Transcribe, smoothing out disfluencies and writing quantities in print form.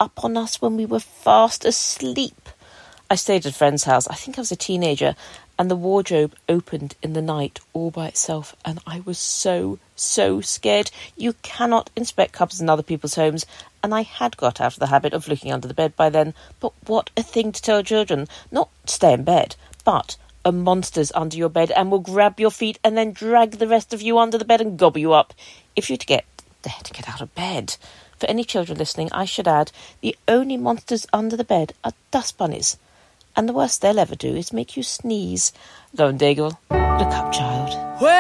up on us when we were fast asleep. I stayed at a friend's house. I think I was a teenager, and the wardrobe opened in the night all by itself, and I was so scared. You cannot inspect cupboards in other people's homes, and I had got out of the habit of looking under the bed by then. But what a thing to tell children. Not stay in bed, but a monster's under your bed and will grab your feet and then drag the rest of you under the bed and gobble you up if you get out of bed. For any children listening, I should add, the only monsters under the bed are dust bunnies. And the worst they'll ever do is make you sneeze. Go on, Daigle. Look up, child.